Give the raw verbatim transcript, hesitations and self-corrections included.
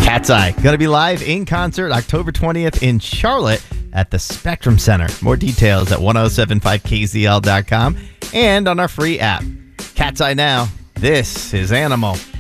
Cat's Eye, going to be live in concert October twentieth in Charlotte at the Spectrum Center. More details at ten seventy-five K Z L dot com and on our free app. Cat's Eye now. This is Animal.